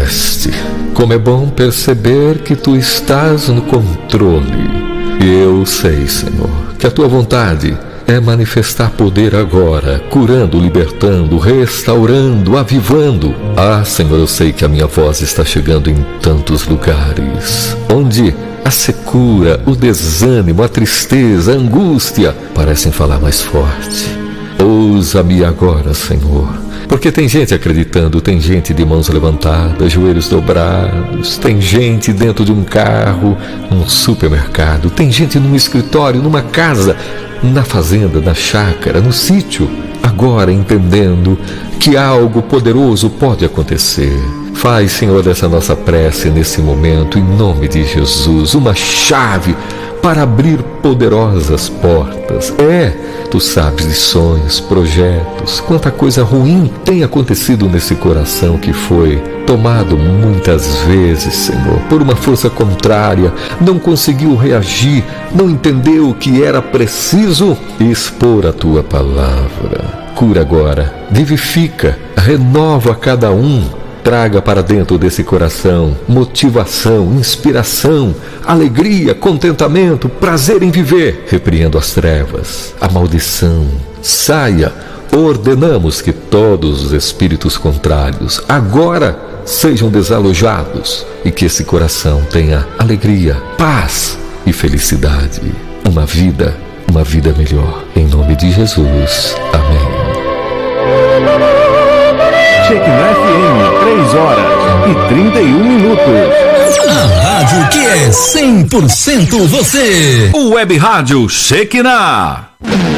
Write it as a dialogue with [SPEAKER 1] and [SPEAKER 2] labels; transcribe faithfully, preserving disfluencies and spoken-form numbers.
[SPEAKER 1] disseste: como é bom perceber que tu estás no controle. Eu sei, Senhor, que a tua vontade é manifestar poder agora, curando, libertando, restaurando, avivando. Ah, Senhor, eu sei que a minha voz está chegando em tantos lugares onde a secura, o desânimo, a tristeza, a angústia parecem falar mais forte. Ousa-me agora, Senhor, porque tem gente acreditando, tem gente de mãos levantadas, joelhos dobrados, tem gente dentro de um carro, num supermercado, tem gente num escritório, numa casa, na fazenda, na chácara, no sítio, agora entendendo que algo poderoso pode acontecer. Faz, Senhor, dessa nossa prece nesse momento, em nome de Jesus, uma chave para abrir poderosas portas. É, tu sabes de sonhos, projetos, quanta coisa ruim tem acontecido nesse coração que foi tomado muitas vezes, Senhor, por uma força contrária, não conseguiu reagir, não entendeu o que era preciso expor a tua palavra. Cura agora, vivifica, renova cada um. Traga para dentro desse coração motivação, inspiração, alegria, contentamento, prazer em viver. Repreendo as trevas, a maldição. Saia, ordenamos que todos os espíritos contrários agora sejam desalojados e que esse coração tenha alegria, paz e felicidade. Uma vida, uma vida melhor. Em nome de Jesus. Amém.
[SPEAKER 2] Shekinah F M, três horas e trinta e um minutos.
[SPEAKER 3] A rádio que é cem por cento você.
[SPEAKER 2] O Web Rádio Shekinah.